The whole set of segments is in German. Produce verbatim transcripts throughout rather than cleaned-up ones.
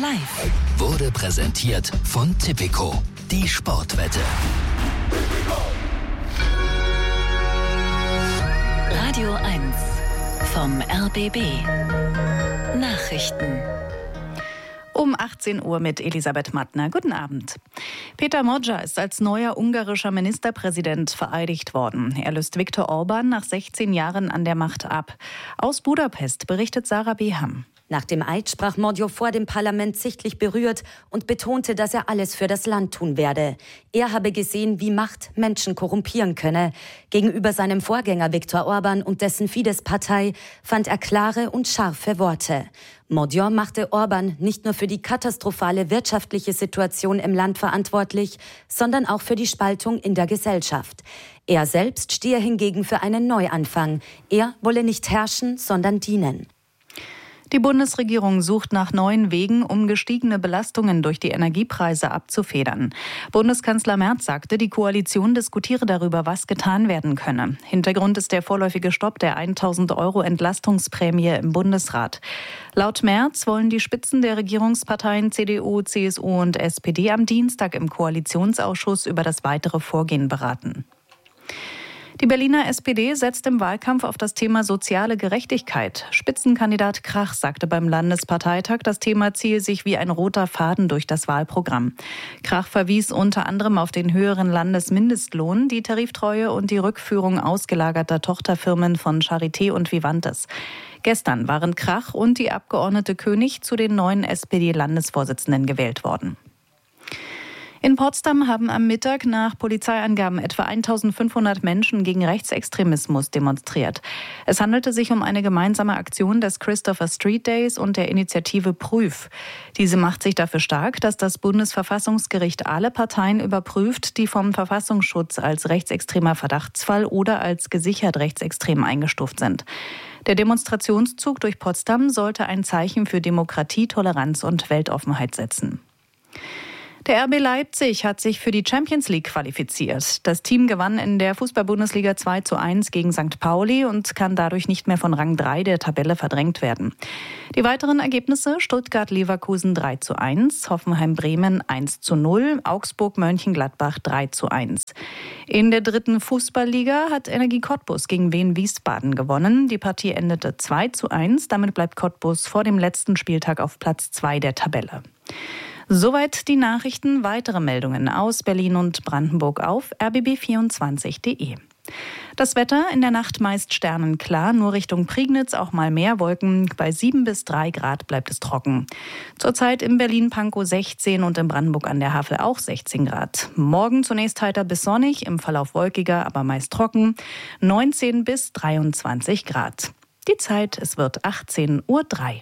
live wurde präsentiert von Tipico, die Sportwette. Radio eins vom R B B. Nachrichten. Um achtzehn Uhr mit Elisabeth Mattner. Guten Abend. Peter Modja ist als neuer ungarischer Ministerpräsident vereidigt worden. Er löst Viktor Orban nach sechzehn Jahren an der Macht ab. Aus Budapest berichtet Sarah Beham. Nach dem Eid sprach Modjo vor dem Parlament sichtlich berührt und betonte, dass er alles für das Land tun werde. Er habe gesehen, wie Macht Menschen korrumpieren könne. Gegenüber seinem Vorgänger Viktor Orban und dessen Fidesz-Partei fand er klare und scharfe Worte. Modjo machte Orban nicht nur für die katastrophale wirtschaftliche Situation im Land verantwortlich, sondern auch für die Spaltung in der Gesellschaft. Er selbst stehe hingegen für einen Neuanfang. Er wolle nicht herrschen, sondern dienen. Die Bundesregierung sucht nach neuen Wegen, um gestiegene Belastungen durch die Energiepreise abzufedern. Bundeskanzler Merz sagte, die Koalition diskutiere darüber, was getan werden könne. Hintergrund ist der vorläufige Stopp der tausend Euro Entlastungsprämie im Bundesrat. Laut Merz wollen die Spitzen der Regierungsparteien C D U, C S U und S P D am Dienstag im Koalitionsausschuss über das weitere Vorgehen beraten. Die Berliner S P D setzt im Wahlkampf auf das Thema soziale Gerechtigkeit. Spitzenkandidat Krach sagte beim Landesparteitag, das Thema ziehe sich wie ein roter Faden durch das Wahlprogramm. Krach verwies unter anderem auf den höheren Landesmindestlohn, die Tariftreue und die Rückführung ausgelagerter Tochterfirmen von Charité und Vivantes. Gestern waren Krach und die Abgeordnete König zu den neuen S P D-Landesvorsitzenden gewählt worden. In Potsdam haben am Mittag nach Polizeiangaben etwa eintausendfünfhundert Menschen gegen Rechtsextremismus demonstriert. Es handelte sich um eine gemeinsame Aktion des Christopher Street Days und der Initiative Prüf. Diese macht sich dafür stark, dass das Bundesverfassungsgericht alle Parteien überprüft, die vom Verfassungsschutz als rechtsextremer Verdachtsfall oder als gesichert rechtsextrem eingestuft sind. Der Demonstrationszug durch Potsdam sollte ein Zeichen für Demokratie, Toleranz und Weltoffenheit setzen. Der R B Leipzig hat sich für die Champions League qualifiziert. Das Team gewann in der Fußball-Bundesliga zwei zu eins gegen Sankt Pauli und kann dadurch nicht mehr von Rang drei der Tabelle verdrängt werden. Die weiteren Ergebnisse: Stuttgart-Leverkusen drei zu eins, Hoffenheim-Bremen eins zu null, Augsburg-Mönchengladbach drei zu eins. In der dritten Fußballliga hat Energie Cottbus gegen Wien Wiesbaden gewonnen. Die Partie endete zwei zu eins. Damit bleibt Cottbus vor dem letzten Spieltag auf Platz zwei der Tabelle. Soweit die Nachrichten. Weitere Meldungen aus Berlin und Brandenburg auf r b b vierundzwanzig punkt d e. Das Wetter in der Nacht meist sternenklar, nur Richtung Prignitz auch mal mehr Wolken. Bei sieben bis drei Grad bleibt es trocken. Zurzeit in Berlin-Pankow sechzehn und in Brandenburg an der Havel auch sechzehn Grad. Morgen zunächst heiter bis sonnig, im Verlauf wolkiger, aber meist trocken. neunzehn bis dreiundzwanzig Grad. Die Zeit, es wird achtzehn Uhr drei.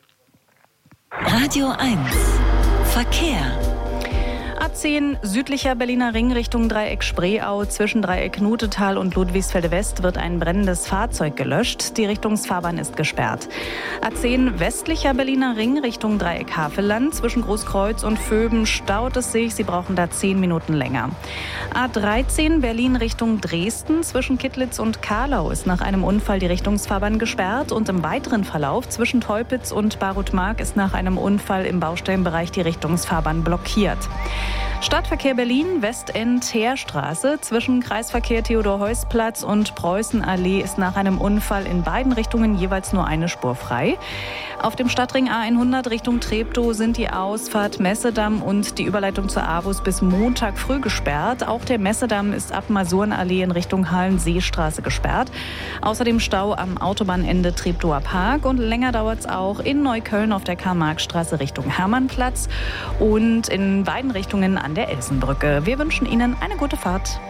Radio eins. Verkehr. A zehn südlicher Berliner Ring Richtung Dreieck Spreeau. Zwischen Dreieck Nutetal und Ludwigsfelde West wird ein brennendes Fahrzeug gelöscht. Die Richtungsfahrbahn ist gesperrt. A zehn westlicher Berliner Ring Richtung Dreieck Havelland. Zwischen Großkreuz und Vöben staut es sich. Sie brauchen da zehn Minuten länger. A dreizehn Berlin Richtung Dresden. Zwischen Kittlitz und Kahlau ist nach einem Unfall die Richtungsfahrbahn gesperrt. Und im weiteren Verlauf zwischen Teupitz und Barutmark ist nach einem Unfall im Baustellenbereich die Richtungsfahrbahn blockiert. Stadtverkehr Berlin, Westend-Heerstraße. Zwischen Kreisverkehr Theodor-Heuss-Platz und Preußenallee ist nach einem Unfall in beiden Richtungen jeweils nur eine Spur frei. Auf dem Stadtring A hundert Richtung Treptow sind die Ausfahrt Messedamm und die Überleitung zur AWUS bis Montag früh gesperrt. Auch der Messedamm ist ab Masurenallee in Richtung Hallenseestraße gesperrt. Außerdem Stau am Autobahnende Treptower Park und länger dauert es auch in Neukölln auf der Karl-Marx-Straße Richtung Hermannplatz und in beiden Richtungen an der Elsenbrücke. Wir wünschen Ihnen eine gute Fahrt.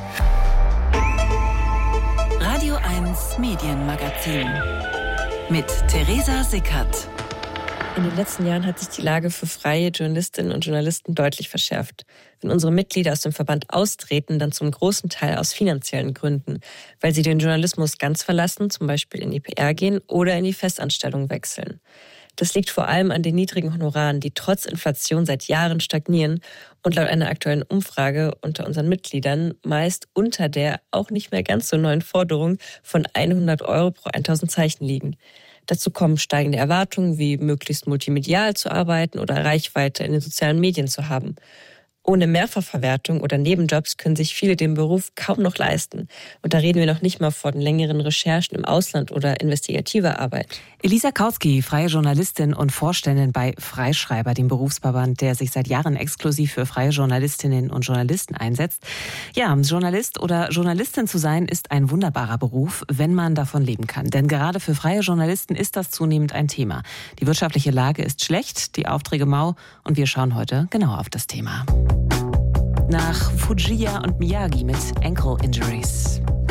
Radio eins Medienmagazin mit Theresa Sickert. In den letzten Jahren hat sich die Lage für freie Journalistinnen und Journalisten deutlich verschärft. Wenn unsere Mitglieder aus dem Verband austreten, dann zum großen Teil aus finanziellen Gründen, weil sie den Journalismus ganz verlassen, zum Beispiel in die P R gehen oder in die Festanstellung wechseln. Das liegt vor allem an den niedrigen Honoraren, die trotz Inflation seit Jahren stagnieren und laut einer aktuellen Umfrage unter unseren Mitgliedern meist unter der auch nicht mehr ganz so neuen Forderung von hundert Euro pro tausend Zeichen liegen. Dazu kommen steigende Erwartungen, wie möglichst multimedial zu arbeiten oder Reichweite in den sozialen Medien zu haben. Ohne Mehrfachverwertung oder Nebenjobs können sich viele den Beruf kaum noch leisten. Und da reden wir noch nicht mal von längeren Recherchen im Ausland oder investigativer Arbeit. Elisa Kautsky, freie Journalistin und Vorständin bei Freischreiber, dem Berufsverband, der sich seit Jahren exklusiv für freie Journalistinnen und Journalisten einsetzt. Ja, Journalist oder Journalistin zu sein, ist ein wunderbarer Beruf, wenn man davon leben kann. Denn gerade für freie Journalisten ist das zunehmend ein Thema. Die wirtschaftliche Lage ist schlecht, die Aufträge mau und wir schauen heute genauer auf das Thema. Nach Fujiya und Miyagi mit Ankle Injuries.